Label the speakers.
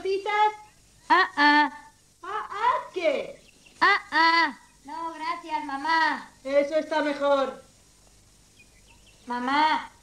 Speaker 1: galletitas? ¿Qué?
Speaker 2: No, gracias, mamá.
Speaker 1: Eso está mejor.
Speaker 2: Mamá,